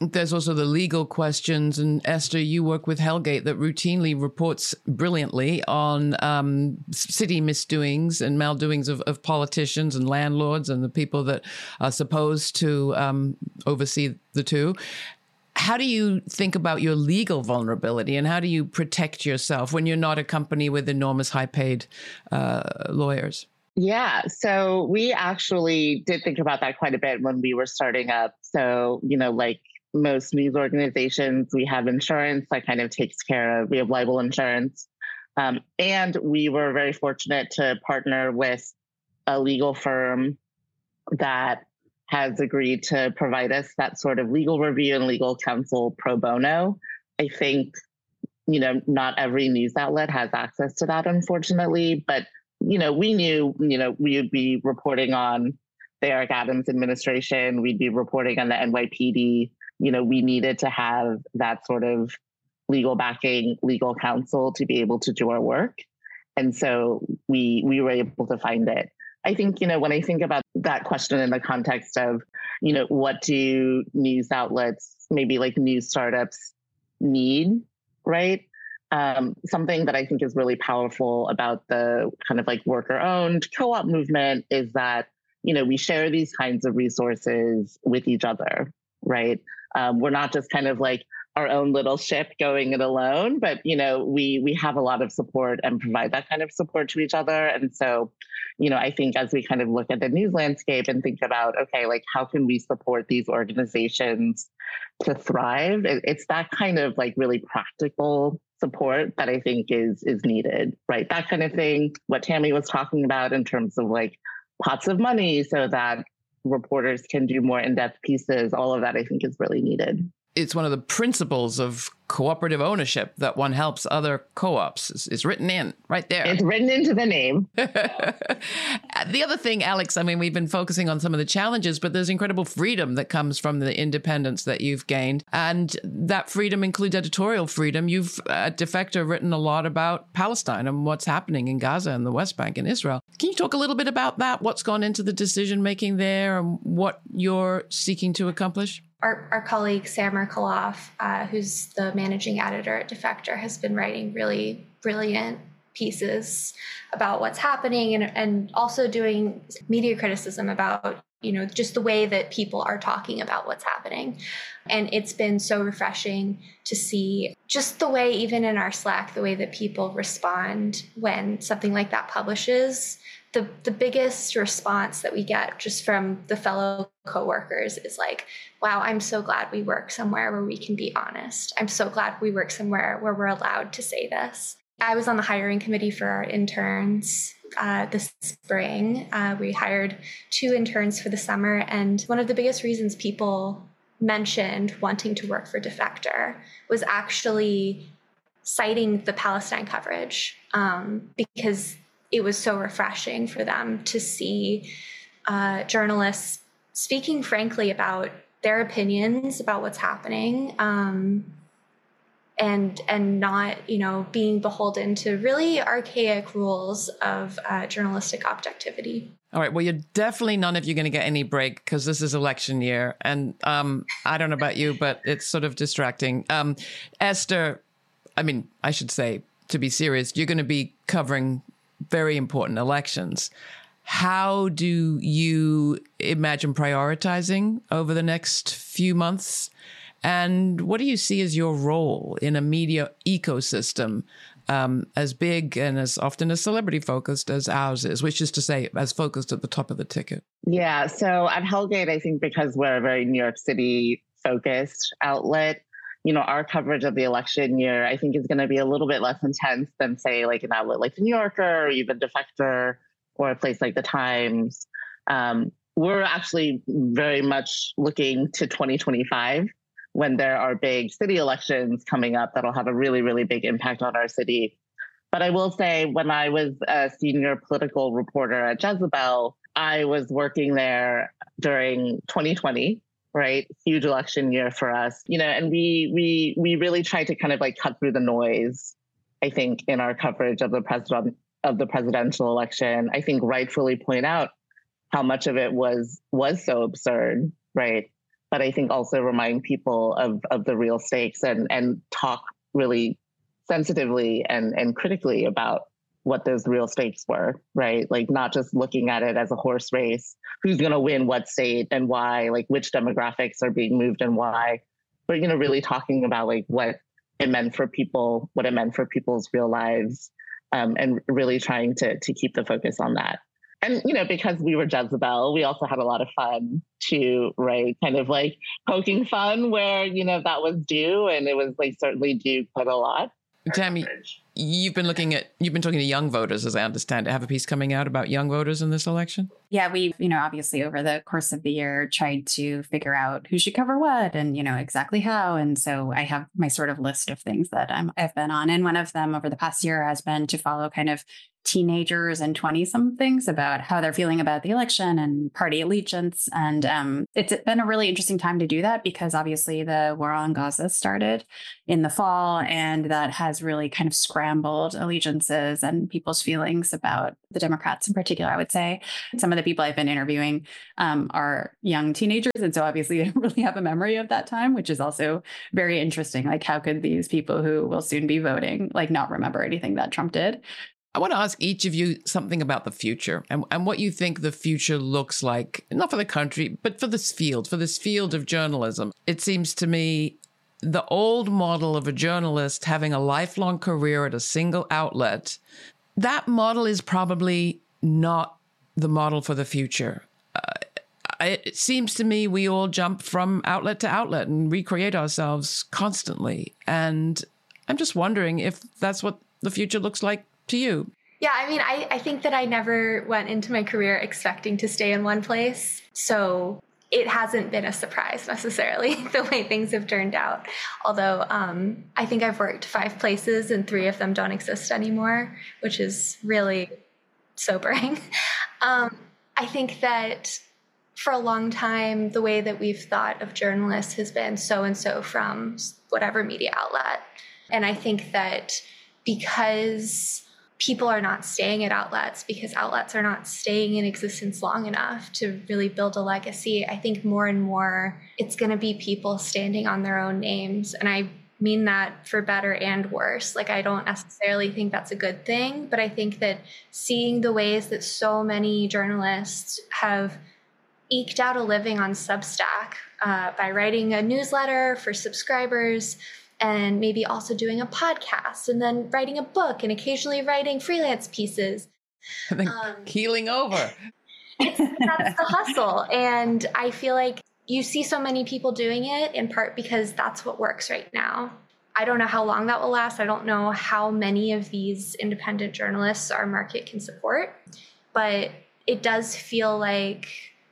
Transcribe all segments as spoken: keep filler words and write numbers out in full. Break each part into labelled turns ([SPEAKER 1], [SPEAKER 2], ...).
[SPEAKER 1] There's also the legal questions. And Esther, you work with Hellgate that routinely reports brilliantly on um, city misdoings and maldoings of, of politicians and landlords and the people that are supposed to um, oversee the two. How do you think about your legal vulnerability and how do you protect yourself when you're not a company with enormous high-paid uh, lawyers?
[SPEAKER 2] Yeah, so we actually did think about that quite a bit when we were starting up. So, you know, like most news organizations, we have insurance that kind of takes care of, we have libel insurance. Um, and we were very fortunate to partner with a legal firm that has agreed to provide us that sort of legal review and legal counsel pro bono. I think, you know, not every news outlet has access to that, unfortunately, but you know, we knew, you know, we would be reporting on the Eric Adams administration. We'd be reporting on the N Y P D. You know, we needed to have that sort of legal backing, legal counsel to be able to do our work. And so we we were able to find it. I think, you know, when I think about that question in the context of, you know, what do news outlets, maybe like news startups need, right? Um, something that I think is really powerful about the kind of like worker-owned co-op movement is that, you know, we share these kinds of resources with each other, right? Um, we're not just kind of like our own little ship going it alone, but, you know, we we have a lot of support and provide that kind of support to each other. And so, you know, I think as we kind of look at the news landscape and think about, okay, like how can we support these organizations to thrive? It, it's that kind of like really practical support that I think is is needed, right? That kind of thing, what Tammy was talking about in terms of like pots of money so that reporters can do more in-depth pieces, all of that I think is really needed.
[SPEAKER 1] It's one of the principles of cooperative ownership that one helps other co-ops. It's, it's written in right there.
[SPEAKER 2] It's written into the name.
[SPEAKER 1] The other thing, Alex, I mean, we've been focusing on some of the challenges, but there's incredible freedom that comes from the independence that you've gained. And that freedom includes editorial freedom. You've, at Defector, written a lot about Palestine and what's happening in Gaza and the West Bank and Israel. Can you talk a little bit about that? What's gone into the decision-making there and what you're seeking to accomplish?
[SPEAKER 3] Our, our colleague, Samer Khalaf, uh, who's the managing editor at Defector, has been writing really brilliant pieces about what's happening and, and also doing media criticism about, you know, just the way that people are talking about what's happening. And it's been so refreshing to see just the way, even in our Slack, the way that people respond when something like that publishes. The, the biggest response that we get just from the fellow coworkers is like, wow, I'm so glad we work somewhere where we can be honest. I'm so glad we work somewhere where we're allowed to say this. I was on the hiring committee for our interns uh, this spring. Uh, we hired two interns for the summer. And one of the biggest reasons people mentioned wanting to work for Defector was actually citing the Palestine coverage um, because it was so refreshing for them to see uh, journalists speaking frankly about their opinions about what's happening, um, and and not, you know, being beholden to really archaic rules of uh, journalistic objectivity.
[SPEAKER 1] All right. Well, you're definitely none of you going to get any break because this is election year, and um, I don't know about you, but it's sort of distracting. Um, Esther, I mean, I should say, to be serious, you're going to be covering very important elections. How do you imagine prioritizing over the next few months? And what do you see as your role in a media ecosystem um, as big and as often as celebrity focused as ours is, which is to say, as focused at the top of the ticket?
[SPEAKER 2] Yeah. So at Hellgate, I think because we're a very New York City focused outlet, you know, our coverage of the election year, I think, is going to be a little bit less intense than, say, like an outlet like The New Yorker or even Defector or a place like The Times. Um, we're actually very much looking to twenty twenty-five when there are big city elections coming up that'll have a really, really big impact on our city. But I will say, when I was a senior political reporter at Jezebel, I was working there during twenty twenty. Right. Huge election year for us, you know, and we we we really tried to kind of like cut through the noise, I think, in our coverage of the president of the presidential election. I think rightfully point out how much of it was was so absurd. Right. but I think also remind people of, of the real stakes and, and talk really sensitively and, and critically about what those real stakes were, right? Like not just looking at it as a horse race, who's going to win what state and why, like which demographics are being moved and why, but, you know, really talking about like what it meant for people, what it meant for people's real lives, um, and really trying to to keep the focus on that. And, you know, because we were Jezebel, we also had a lot of fun too, right? Kind of like poking fun where, you know, that was due, and it was like certainly due quite a lot.
[SPEAKER 1] Tammy, you've been looking at, you've been talking to young voters, as I understand it. Have a piece coming out about young voters in this election?
[SPEAKER 4] Yeah, we've, you know, obviously over the course of the year tried to figure out who should cover what and, you know, exactly how. And so I have my sort of list of things that I'm, I've been on. And one of them over the past year has been to follow kind of teenagers and twenty-somethings about how they're feeling about the election and party allegiance. And um, it's been a really interesting time to do that because obviously the war on Gaza started in the fall, and that has really kind of scrambled allegiances and people's feelings about the Democrats in particular, I would say. Some of the people I've been interviewing um, are young teenagers. And so obviously they don't really have a memory of that time, which is also very interesting. Like, how could these people who will soon be voting, like, not remember anything that Trump did?
[SPEAKER 1] I want to ask each of you something about the future and, and what you think the future looks like, not for the country, but for this field, for this field of journalism. It seems to me the old model of a journalist having a lifelong career at a single outlet, that model is probably not the model for the future. Uh, it seems to me we all jump from outlet to outlet and recreate ourselves constantly. And I'm just wondering if that's what the future looks like to you.
[SPEAKER 3] Yeah, I mean, I, I think that I never went into my career expecting to stay in one place. So it hasn't been a surprise necessarily the way things have turned out. Although um, I think I've worked five places and three of them don't exist anymore, which is really sobering. Um, I think that for a long time, the way that we've thought of journalists has been so-and-so from whatever media outlet. And I think that because people are not staying at outlets, because outlets are not staying in existence long enough to really build a legacy, I think more and more it's going to be people standing on their own names. And I mean that for better and worse. Like, I don't necessarily think that's a good thing, but I think that seeing the ways that so many journalists have eked out a living on Substack uh, by writing a newsletter for subscribers, and maybe also doing a podcast, and then writing a book, and occasionally writing freelance pieces.
[SPEAKER 1] And then um, keeling over.
[SPEAKER 3] It's, that's the hustle. And I feel like you see so many people doing it in part because that's what works right now. I don't know how long that will last. I don't know how many of these independent journalists our market can support, but it does feel like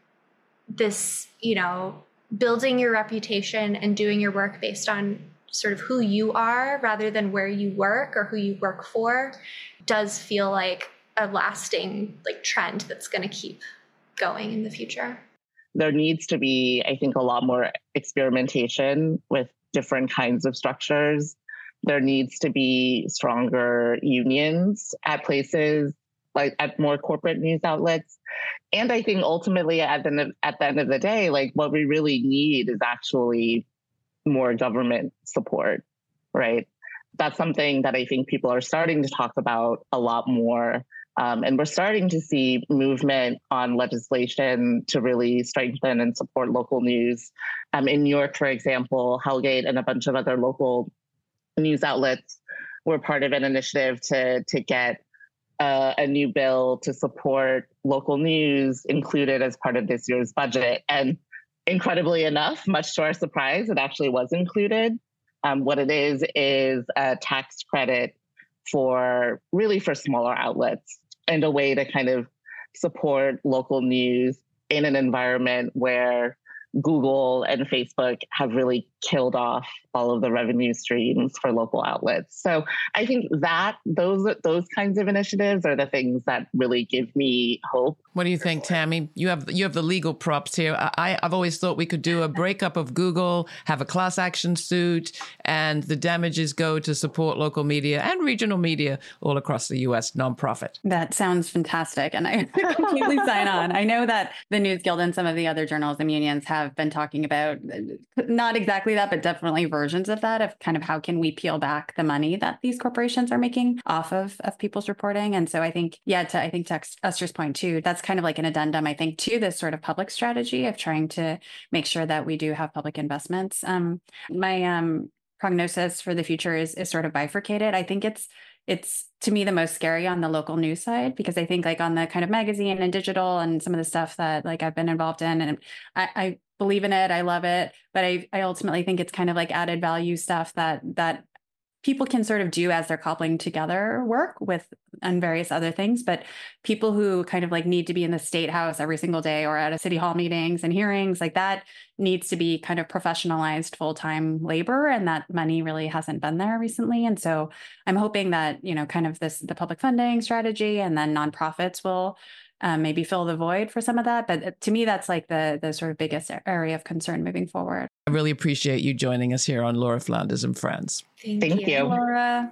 [SPEAKER 3] this, you know, building your reputation and doing your work based on sort of who you are rather than where you work or who you work for does feel like a lasting like trend that's going to keep going in the future.
[SPEAKER 2] There needs to be, I think, a lot more experimentation with different kinds of structures. There needs to be stronger unions at places, like at more corporate news outlets. And I think ultimately at the, end of, at the end of the day, like what we really need is actually more government support, right? That's something that I think people are starting to talk about a lot more. Um, and we're starting to see movement on legislation to really strengthen and support local news. Um, in New York, for example, Hellgate and a bunch of other local news outlets were part of an initiative to, to get uh, a new bill to support local news included as part of this year's budget. And incredibly enough, much to our surprise, it actually was included. Um, what it is is a tax credit for really for smaller outlets and a way to kind of support local news in an environment where Google and Facebook have really killed off all of the revenue streams for local outlets. So I think that those those kinds of initiatives are the things that really give me hope.
[SPEAKER 1] What do you think, Tammy? You have you have the legal props here. I, I've always thought we could do a breakup of Google, have a class action suit, and the damages go to support local media and regional media all across the U S nonprofit.
[SPEAKER 4] That sounds fantastic. And I completely sign on. I know that the News Guild and some of the other journalism unions have have been talking about not exactly that, but definitely versions of that, of kind of how can we peel back the money that these corporations are making off of, of people's reporting. And so I think, yeah, to, I think to Esther's point too, that's kind of like an addendum, I think, to this sort of public strategy of trying to make sure that we do have public investments. Um, my um, prognosis for the future is, is sort of bifurcated. I think it's It's to me the most scary on the local news side, because I think like on the kind of magazine and digital and some of the stuff that like I've been involved in, and I, I believe in it, I love it, but I, I ultimately think it's kind of like added value stuff that that people can sort of do as they're cobbling together work with and various other things. But people who kind of like need to be in the State House every single day or at a city hall meetings and hearings, like that needs to be kind of professionalized full-time labor. And that money really hasn't been there recently. And so I'm hoping that, you know, kind of this, the public funding strategy and then nonprofits will um, maybe fill the void for some of that. But to me, that's like the, the sort of biggest area of concern moving forward.
[SPEAKER 1] I really appreciate you joining us here on Laura Flanders and Friends.
[SPEAKER 3] Thank,
[SPEAKER 2] Thank
[SPEAKER 3] you.
[SPEAKER 2] you.
[SPEAKER 4] Laura.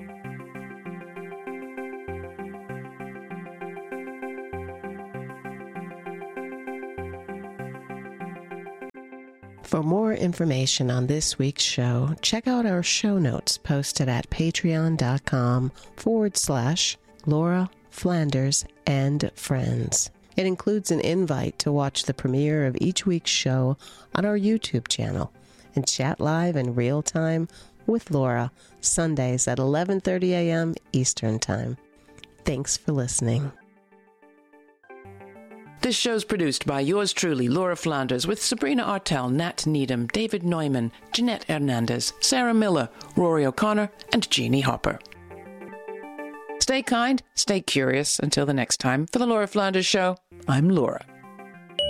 [SPEAKER 5] For more information on this week's show, check out our show notes posted at patreon.com forward slash Laura Flanders and Friends. It includes an invite to watch the premiere of each week's show on our YouTube channel and chat live in real time with Laura Sundays at eleven thirty a.m. Eastern Time. Thanks for listening.
[SPEAKER 1] This show's produced by yours truly, Laura Flanders, with Sabrina Artel, Nat Needham, David Neumann, Jeanette Hernandez, Sarah Miller, Rory O'Connor, and Jeannie Hopper. Stay kind, stay curious. Until the next time, for the Laura Flanders Show, I'm Laura.